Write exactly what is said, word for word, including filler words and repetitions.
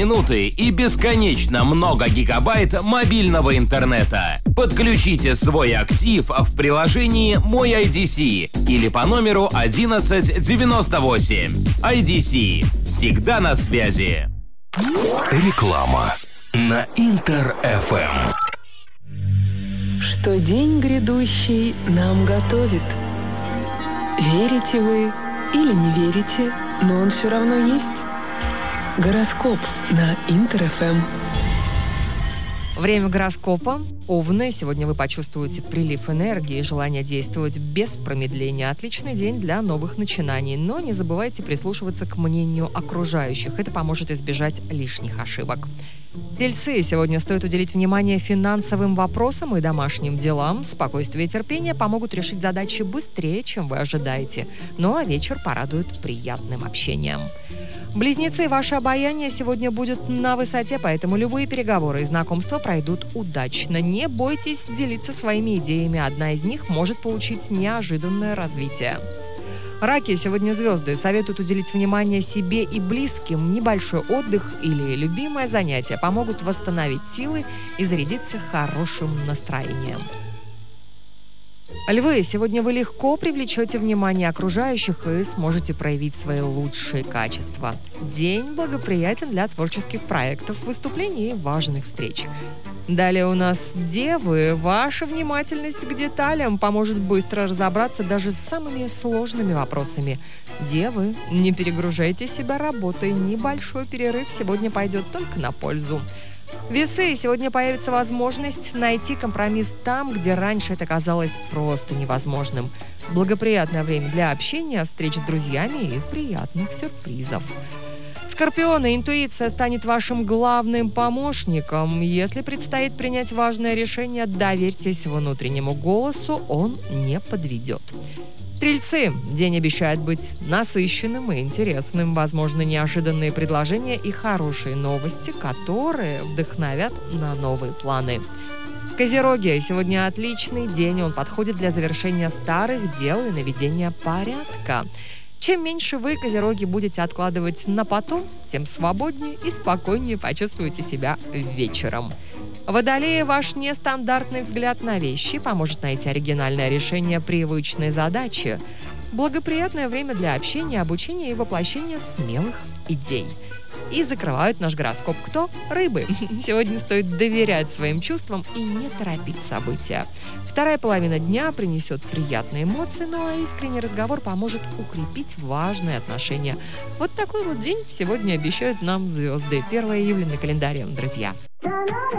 минуты и бесконечно много гигабайт мобильного интернета. Подключите свой актив в приложении «Мой ай ди си» или по номеру одиннадцать девяносто восемь. ай ди си. Всегда на связи. Реклама на Интер эф эм. Что день грядущий нам готовит? Верите вы или не верите, но он все равно есть. Гороскоп на Интер эф эм. Время гороскопа. Овны. Сегодня вы почувствуете прилив энергии и желание действовать без промедления. Отличный день для новых начинаний. Но не забывайте прислушиваться к мнению окружающих. Это поможет избежать лишних ошибок. Тельцы. Сегодня стоит уделить внимание финансовым вопросам и домашним делам. Спокойствие и терпение помогут решить задачи быстрее, чем вы ожидаете. Ну а вечер порадует приятным общением. Близнецы, ваше обаяние сегодня будет на высоте, поэтому любые переговоры и знакомства пройдут удачно. Не бойтесь делиться своими идеями, одна из них может получить неожиданное развитие. Раки, сегодня звезды советуют уделить внимание себе и близким. Небольшой отдых или любимое занятие помогут восстановить силы и зарядиться хорошим настроением. Львы, сегодня вы легко привлечете внимание окружающих и сможете проявить свои лучшие качества. День благоприятен для творческих проектов, выступлений и важных встреч. Далее у нас девы. Ваша внимательность к деталям поможет быстро разобраться даже с самыми сложными вопросами. Девы, не перегружайте себя работой. Небольшой перерыв сегодня пойдет только на пользу. Весы, сегодня появится возможность найти компромисс там, где раньше это казалось просто невозможным. Благоприятное время для общения, встреч с друзьями и приятных сюрпризов. Скорпионы, интуиция станет вашим главным помощником. Если предстоит принять важное решение, доверьтесь внутреннему голосу, он не подведет. Стрельцы, день обещает быть насыщенным и интересным. Возможно, неожиданные предложения и хорошие новости, которые вдохновят на новые планы. Козероги, сегодня отличный день, он подходит для завершения старых дел и наведения порядка. Чем меньше вы, козероги, будете откладывать на потом, тем свободнее и спокойнее почувствуете себя вечером. Водолеи, ваш нестандартный взгляд на вещи поможет найти оригинальное решение привычной задачи. Благоприятное время для общения, обучения и воплощения смелых идей. И закрывают наш гороскоп кто? Рыбы. Сегодня стоит доверять своим чувствам и не торопить события. Вторая половина дня принесет приятные эмоции, ну а искренний разговор поможет укрепить важные отношения. Вот такой вот день сегодня обещают нам звезды. первое июля на календаре, друзья.